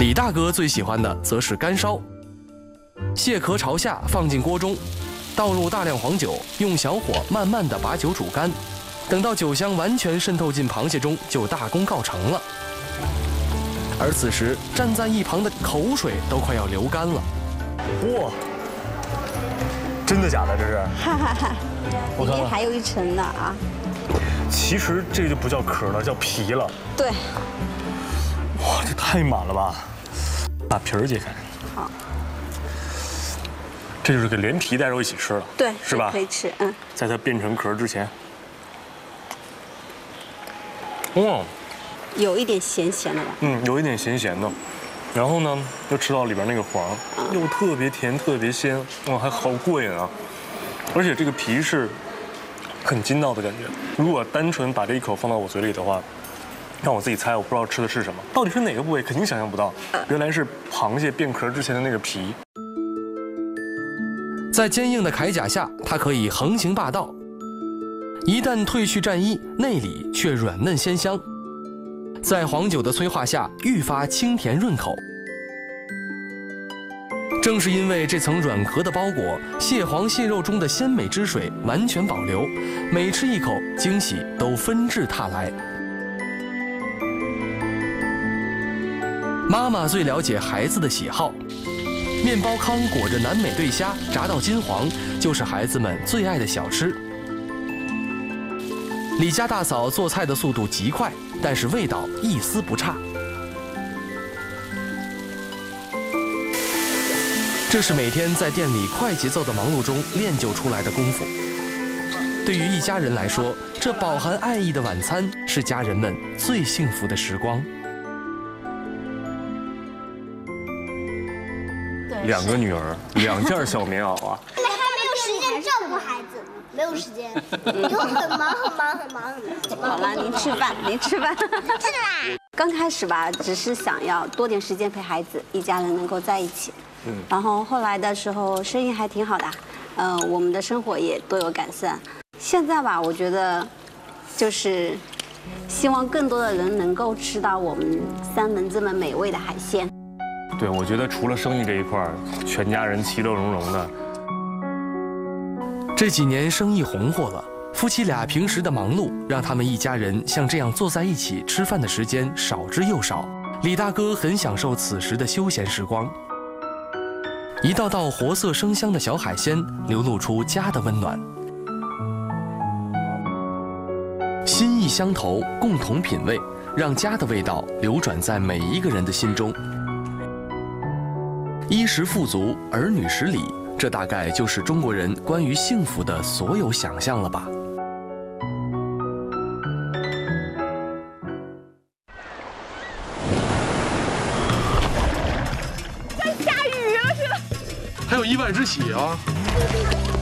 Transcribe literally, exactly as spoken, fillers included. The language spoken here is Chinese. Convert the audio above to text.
李大哥最喜欢的则是干烧。蟹壳朝下放进锅中，倒入大量黄酒，用小火慢慢地把酒煮干。等到酒香完全渗透进螃蟹中，就大功告成了。而此时站在一旁的口水都快要流干了。 哇，真的假的？这是？ 哈哈哈， 我看看， 里面还有一层呢啊。 其实这个就不叫壳了，叫皮了。 对。 哇，这太满了吧！把皮儿揭开。 好。 这就是给连皮带肉一起吃了。 对， 是吧？ 可以吃，嗯。 在它变成壳之前。哇。 有一点咸咸的吧？ 嗯，有一点咸咸的。然后呢，又吃到里边那个黄，又特别甜，特别鲜，哇，还好过瘾啊！而且这个皮是很筋道的感觉。如果单纯把这一口放到我嘴里的话，让我自己猜，我不知道吃的是什么，到底是哪个部位，肯定想象不到。原来是螃蟹变壳之前的那个皮。 在坚硬的铠甲下，它可以横行霸道；一旦褪去战衣，内里却软嫩鲜香。在黄酒的催化下，愈发清甜润口。正是因为这层软壳的包裹，蟹黄蟹肉中的鲜美汁水完全保留，每吃一口，惊喜都纷至沓来。妈妈最了解孩子的喜好，面包糠裹着南美对虾，炸到金黄，就是孩子们最爱的小吃。李家大嫂做菜的速度极快，但是味道一丝不差。这是每天在店里快节奏的忙碌中练就出来的功夫。对于一家人来说，这饱含爱意的晚餐是家人们最幸福的时光。 两个女儿，两件小棉袄啊！ 你还没有时间照顾孩子，没有时间，以后很忙很忙很忙很忙。 好了，您吃饭，您吃饭。 是啦。 刚开始吧，只是想要多点时间陪孩子，一家人能够在一起。嗯。然后后来的时候，生意还挺好的，呃，我们的生活也多有改善。现在吧，我觉得，就是希望更多的人能够吃到我们三门这么美味的海鲜。 对，我觉得除了生意这一块，全家人其乐融融的。 这几年生意红火了，夫妻俩平时的忙碌让他们一家人像这样坐在一起吃饭的时间少之又少。李大哥很享受此时的休闲时光。一道道活色生香的小海鲜流露出家的温暖。心意相投，共同品味，让家的味道流转在每一个人的心中。衣食富足，儿女十里，这大概就是中国人关于幸福的所有想象了吧。 在下雨了，是吧？ 还有意外之喜啊！